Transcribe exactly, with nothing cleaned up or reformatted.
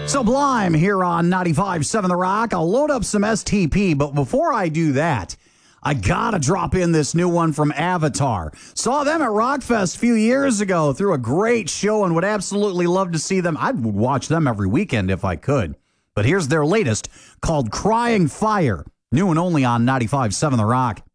Sublime here on ninety-five point seven The Rock. I'll load up some S T P, but before I do that, I gotta drop in this new one from Avatar. Saw them at Rockfest a few years ago, through a great show, and would absolutely love to see them. I would watch them every weekend if I could. But here's their latest, called Crying Fire. New and only on ninety-five point seven The Rock.